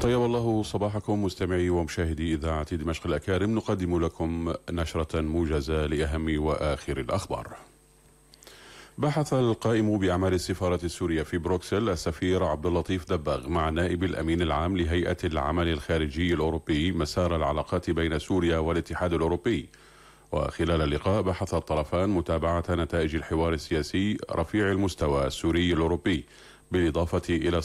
طيب الله صباحكم مستمعي ومشاهدي إذاعة دمشق الأكارم، نقدم لكم نشرة موجزة لأهم وآخر الأخبار. بحث القائم بأعمال السفارة السورية في بروكسل السفير عبد اللطيف دباغ مع نائب الأمين العام لهيئة العمل الخارجي الأوروبي مسار العلاقات بين سوريا والاتحاد الأوروبي. وخلال اللقاء بحث الطرفان متابعة نتائج الحوار السياسي رفيع المستوى السوري الأوروبي، بالإضافة إلى